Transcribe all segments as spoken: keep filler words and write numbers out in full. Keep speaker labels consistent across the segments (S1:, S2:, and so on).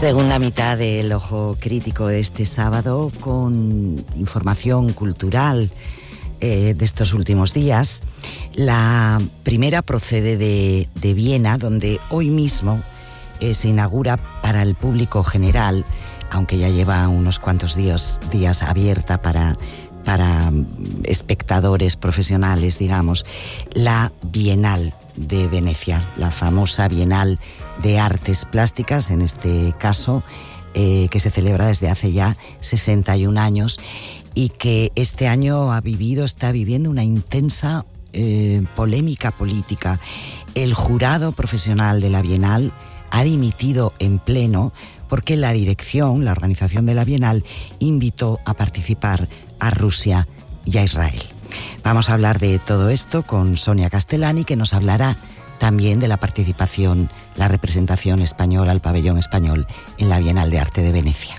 S1: Segunda mitad del Ojo Crítico de este sábado, con información cultural eh, de estos últimos días. La primera procede de, de Viena, donde hoy mismo eh, se inaugura para el público general, aunque ya lleva unos cuantos días, días abierta para, para espectadores profesionales, digamos, la Bienal de Venecia, la famosa Bienal de Artes Plásticas, en este caso, eh, que se celebra desde hace ya sesenta y un años y que este año ha vivido, está viviendo una intensa eh, polémica política. El jurado profesional de la Bienal ha dimitido en pleno porque la dirección, la organización de la Bienal, invitó a participar a Rusia y a Israel. Vamos a hablar de todo esto con Sonia Castellani, que nos hablará también de la participación, la representación española, el pabellón español en la Bienal de Arte de Venecia.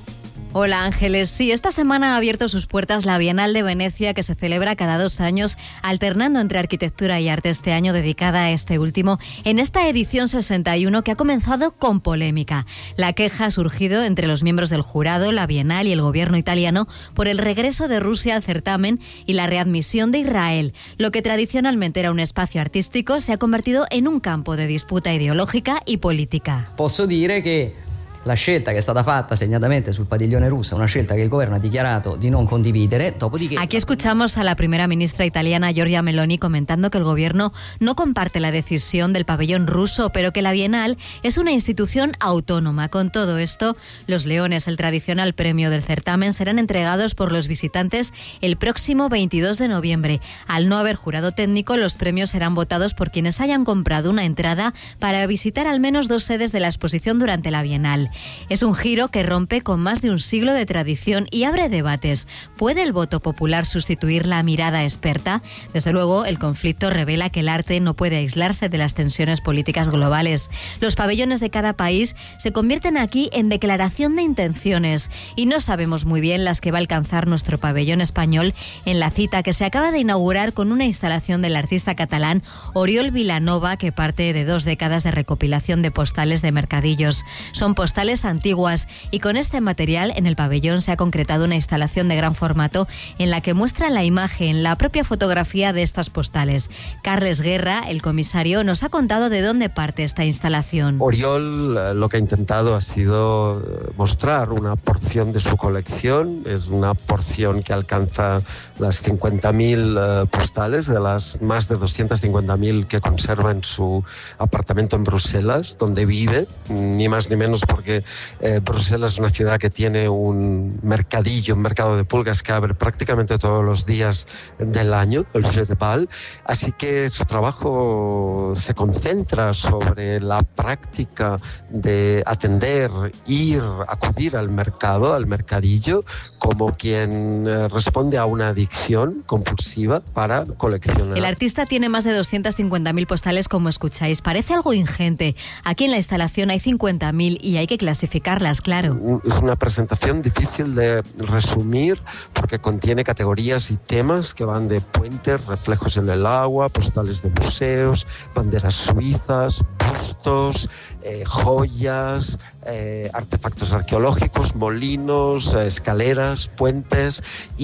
S2: Hola Ángeles, sí, esta semana ha abierto sus puertas la Bienal de Venecia, que se celebra cada dos años, alternando entre arquitectura y arte, este año dedicada a este último, en esta edición sesenta y uno que ha comenzado con polémica. La queja ha surgido entre los miembros del jurado, la Bienal y el gobierno italiano por el regreso de Rusia al certamen y la readmisión de Israel. Lo que tradicionalmente era un espacio artístico se ha convertido en un campo de disputa ideológica y política.
S3: Posso dire che la scelta che è stata fatta segnatamente sul padiglione russo è una scelta che il governo ha dichiarato di non condividere. Dopodiché...
S2: Aquí escuchamos a la primera ministra italiana Giorgia Meloni comentando que el gobierno no comparte la decisión del pabellón ruso, pero que la Bienal es una institución autónoma. Con todo esto, los leones, el tradicional premio del certamen, serán entregados por los visitantes el próximo veintidós de noviembre. Al no haber jurado técnico, los premios serán votados por quienes hayan comprado una entrada para visitar al menos dos sedes de la exposición durante la Bienal. Es un giro que rompe con más de un siglo de tradición y abre debates. ¿Puede el voto popular sustituir la mirada experta? Desde luego, el conflicto revela que el arte no puede aislarse de las tensiones políticas globales. Los pabellones de cada país se convierten aquí en declaración de intenciones y no sabemos muy bien las que va a alcanzar nuestro pabellón español en la cita que se acaba de inaugurar con una instalación del artista catalán Oriol Vilanova, que parte de dos décadas de recopilación de postales de mercadillos. Son postales antiguas y con este material en el pabellón se ha concretado una instalación de gran formato en la que muestra la imagen, la propia fotografía de estas postales. Carles Guerra, el comisario, nos ha contado de dónde parte esta instalación.
S4: Oriol lo que ha intentado ha sido mostrar una porción de su colección, es una porción que alcanza las cincuenta mil uh, postales de las más de doscientas cincuenta mil que conserva en su apartamento en Bruselas, donde vive, ni más ni menos porque eh, Bruselas es una ciudad que tiene un mercadillo, un mercado de pulgas que abre prácticamente todos los días del año, el Jeu de Bal, así que su trabajo se concentra sobre la práctica de atender, ir, acudir al mercado, al mercadillo, como quien eh, responde a una adicción compulsiva para coleccionar.
S2: El artista tiene más de doscientas cincuenta mil postales, como escucháis. Parece algo ingente. Aquí en la instalación hay cincuenta mil y hay que clasificarlas, claro.
S4: Es una presentación difícil de resumir porque contiene categorías y temas que van de puentes, reflejos en el agua, postales de museos, banderas suizas, bustos, eh, joyas, eh, artefactos arqueológicos, molinos, eh, escaleras, puentes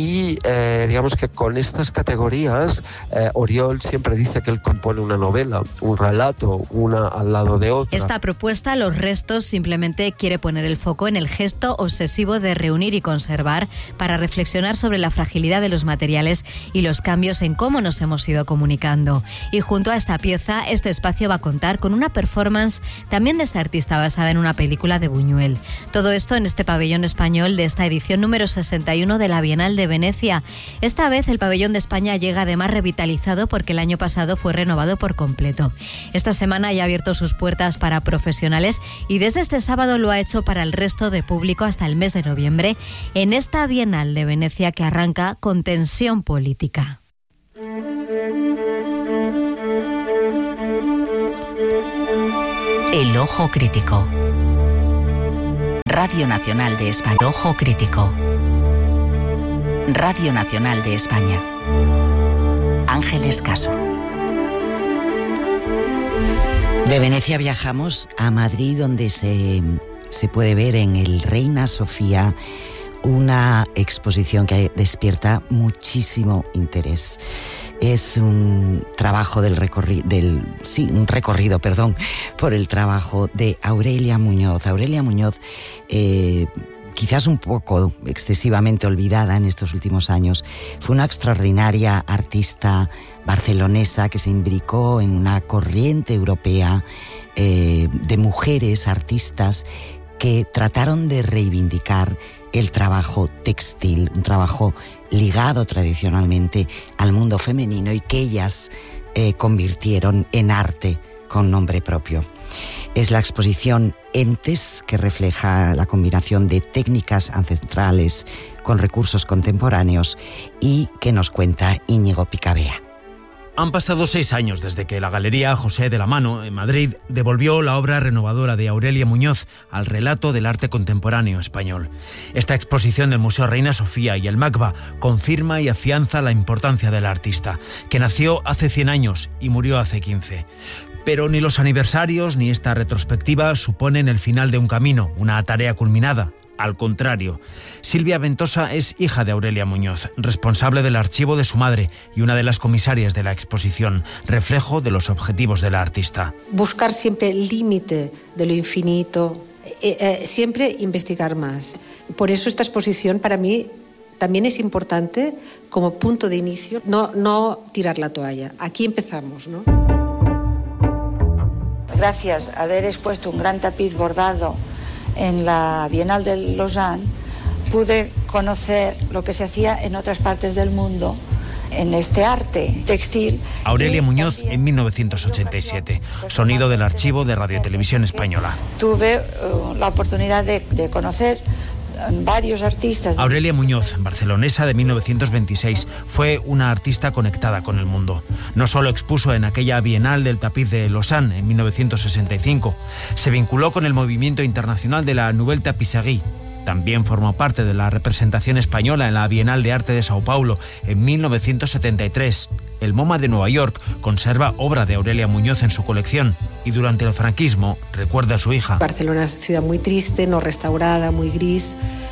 S4: y eh, digamos que con estas categorías eh, Oriol siempre dice que él compone una novela, un relato, una al lado de otra.
S2: Esta propuesta, Los restos, simplemente quiere poner el foco en el gesto obsesivo de reunir y conservar para reflexionar sobre la fragilidad de los materiales y los cambios en cómo nos hemos ido comunicando. Y junto a esta pieza, este espacio va a contar con una performance también de este artista basada en una película de Buñuel. Todo esto en este pabellón español de esta edición número sesenta y uno de la Bienal de Venecia. Esta vez el pabellón de España llega además revitalizado porque el año pasado fue renovado por completo. Esta semana ya ha abierto sus puertas para profesionales y desde este sábado lo ha hecho para el resto de público hasta el mes de noviembre en esta Bienal de Venecia que arranca con tensión política.
S5: El Ojo Crítico. Radio Nacional de España. Ojo Crítico. Radio Nacional de España. Ángeles Caso.
S1: De Venecia viajamos a Madrid, donde se se puede ver en el Reina Sofía una exposición que despierta muchísimo interés. Es un trabajo del recorrido, del, sí, un recorrido, perdón, por el trabajo de Aurelia Muñoz. Aurelia Muñoz, eh, quizás un poco excesivamente olvidada en estos últimos años, fue una extraordinaria artista barcelonesa que se imbricó en una corriente europea eh, de mujeres artistas que trataron de reivindicar el trabajo textil, un trabajo ligado tradicionalmente al mundo femenino y que ellas eh, convirtieron en arte con nombre propio. Es la exposición Entes, que refleja la combinación de técnicas ancestrales con recursos contemporáneos y que nos cuenta Íñigo Picabea.
S6: Han pasado seis años desde que la Galería José de la Mano, en Madrid, devolvió la obra renovadora de Aurelia Muñoz al relato del arte contemporáneo español. Esta exposición del Museo Reina Sofía y el MACBA confirma y afianza la importancia del artista, que nació hace cien años y murió hace quince. Pero ni los aniversarios ni esta retrospectiva suponen el final de un camino, una tarea culminada. Al contrario, Silvia Ventosa es hija de Aurelia Muñoz, responsable del archivo de su madre y una de las comisarias de la exposición, reflejo de los objetivos de la artista.
S7: Buscar siempre el límite de lo infinito, eh, eh, siempre investigar más. Por eso esta exposición para mí también es importante como punto de inicio, no, no tirar la toalla. Aquí empezamos, ¿no?
S8: Gracias a haber expuesto un gran tapiz bordado en la Bienal de Lausanne, pude conocer lo que se hacía en otras partes del mundo en este arte textil.
S6: Aurelia Muñoz en mil novecientos ochenta y siete, sonido del archivo de Radio Televisión Española.
S8: Tuve uh, la oportunidad de, de conocer varios artistas.
S6: Aurelia Muñoz, barcelonesa de mil novecientos veintiséis, fue una artista conectada con el mundo. No solo expuso en aquella Bienal del Tapiz de Lausanne en mil novecientos sesenta y cinco, se vinculó con el movimiento internacional de la Nouvelle Tapisserie. También formó parte de la representación española en la Bienal de Arte de Sao Paulo en mil novecientos setenta y tres. El MoMA de Nueva York conserva obra de Aurelia Muñoz en su colección y durante el franquismo recuerda a su hija.
S7: Barcelona es una ciudad muy triste, no restaurada, muy gris,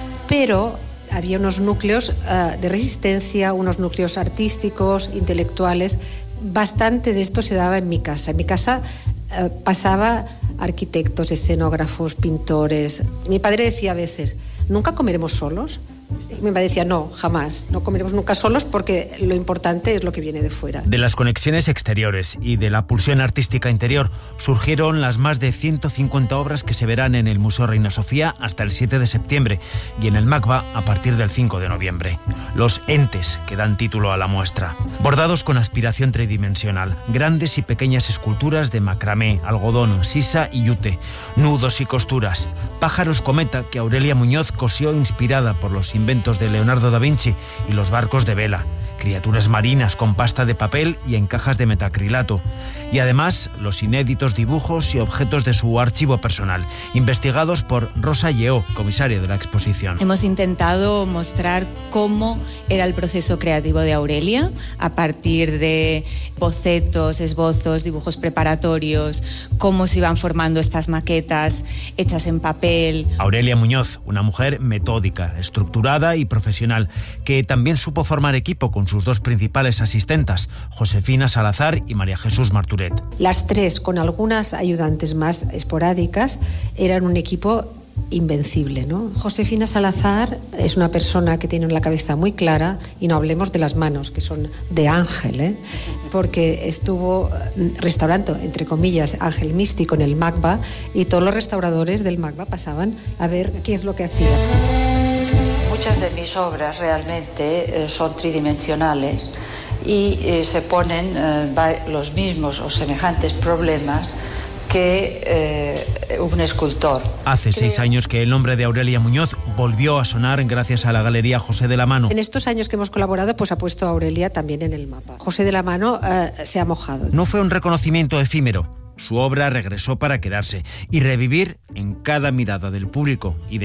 S7: pero había unos núcleos uh, de resistencia, unos núcleos artísticos, intelectuales. Bastante de esto se daba en mi casa. En mi casa uh, pasaba arquitectos, escenógrafos, pintores. Mi padre decía a veces, ¿nunca comeremos solos? Y mi madre decía, no, jamás, no comeremos nunca solos porque lo importante es lo que viene de fuera.
S6: De las conexiones exteriores y de la pulsión artística interior surgieron las más de ciento cincuenta obras que se verán en el Museo Reina Sofía hasta el siete de septiembre y en el MACBA a partir del cinco de noviembre. Los entes que dan título a la muestra. Bordados con aspiración tridimensional, grandes y pequeñas esculturas de macramé, algodón, sisa y yute, nudos y costuras, pájaros cometa que Aurelia Muñoz cosió inspirada por los inventos de Leonardo da Vinci y los barcos de vela, criaturas marinas con pasta de papel y en cajas de metacrilato, y además los inéditos dibujos y objetos de su archivo personal, investigados por Rosa Lleó, comisaria de la exposición.
S9: Hemos intentado mostrar cómo era el proceso creativo de Aurelia, a partir de bocetos, esbozos, dibujos preparatorios, cómo se iban formando estas maquetas hechas en papel.
S6: Aurelia Muñoz, una mujer metódica, estructurada y profesional, que también supo formar equipo con sus dos principales asistentas, Josefina Salazar y María Jesús Marturet.
S7: Las tres, con algunas ayudantes más esporádicas, eran un equipo invencible, ¿no? Josefina Salazar es una persona que tiene la cabeza muy clara, y no hablemos de las manos, que son de ángel, ¿eh? Porque estuvo restaurando, entre comillas, ángel místico en el MACBA, y todos los restauradores del MACBA pasaban a ver qué es lo que hacía.
S8: Muchas de mis obras realmente eh, son tridimensionales y eh, se ponen eh, los mismos o semejantes problemas que eh, un escultor.
S6: Hace Creo... seis años que el nombre de Aurelia Muñoz volvió a sonar gracias a la Galería José de la Mano.
S7: En estos años que hemos colaborado, pues ha puesto a Aurelia también en el mapa. José de la Mano eh, se ha mojado.
S6: No fue un reconocimiento efímero. Su obra regresó para quedarse y revivir en cada mirada del público y de